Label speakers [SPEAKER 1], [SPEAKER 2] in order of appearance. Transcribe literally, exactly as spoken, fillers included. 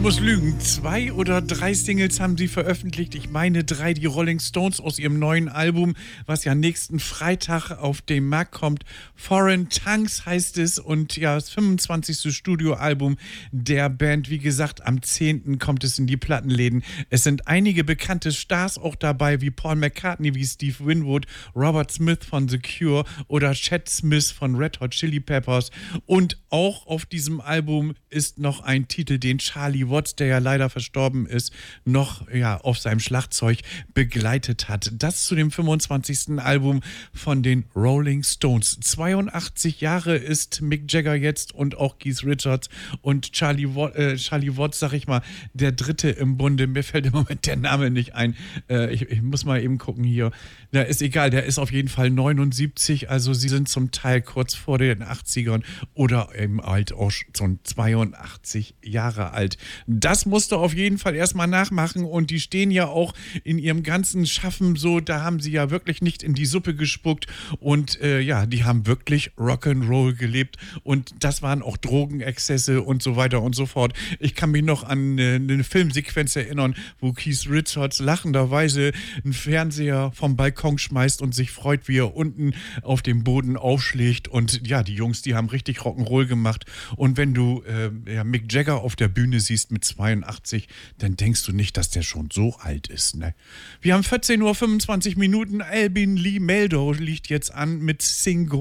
[SPEAKER 1] muss lügen. Zwei oder drei Singles haben sie veröffentlicht. Ich meine drei, die Rolling Stones aus ihrem neuen Album, was ja nächsten Freitag auf den Markt kommt. Foreign Tongues heißt es und ja, das fünfundzwanzigste Studioalbum der Band. Wie gesagt, am zehnten kommt es in die Plattenläden. Es sind einige bekannte Stars auch dabei, wie Paul McCartney, wie Steve Winwood, Robert Smith von The Cure oder Chad Smith von Red Hot Chili Peppers. Und auch auf diesem Album ist noch ein Titel, den Charlie Watts, der ja leider verstorben ist, noch ja, auf seinem Schlagzeug begleitet hat. Das zu dem fünfundzwanzigsten Album von den Rolling Stones. zweiundachtzig Jahre ist Mick Jagger jetzt und auch Keith Richards und Charlie, Wa- äh, Charlie Watts, sag ich mal, der Dritte im Bunde. Mir fällt im Moment der Name nicht ein. Äh, ich, ich muss mal eben gucken hier. Na, ist egal, der ist auf jeden Fall neunundsiebzig, also sie sind zum Teil kurz vor den achtzigern oder eben halt auch schon zweiundachtzig Jahre alt. Das musste auf jeden Fall erstmal nachmachen und die stehen ja auch in ihrem ganzen Schaffen so, da haben sie ja wirklich nicht in die Suppe gespuckt und äh, ja, die haben wirklich Rock'n'Roll gelebt und das waren auch Drogenexzesse und so weiter und so fort. Ich kann mich noch an äh, eine Filmsequenz erinnern, wo Keith Richards lachenderweise einen Fernseher vom Balkon schmeißt und sich freut, wie er unten auf dem Boden aufschlägt und ja, die Jungs, die haben richtig Rock'n'Roll gemacht und wenn du äh, ja, Mick Jagger auf der Bühne siehst mit zweiundachtzig, dann denkst du nicht, dass der schon so alt ist, ne? Wir haben vierzehn Uhr fünfundzwanzig Minuten, Albin Lee Meldow liegt jetzt an mit Sing